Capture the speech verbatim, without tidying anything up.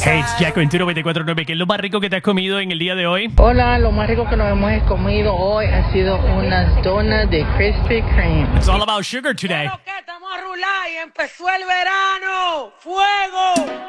Hey, it's Jack veintiuno veinticuatro nueve. ¿Qué es lo más rico que te has comido en el día de hoy? Hola, lo más rico que nos hemos comido hoy ha sido unas donas de Krispy Kreme. It's all about sugar today. Pero que estamos a rular y empezó el verano. ¡Fuego!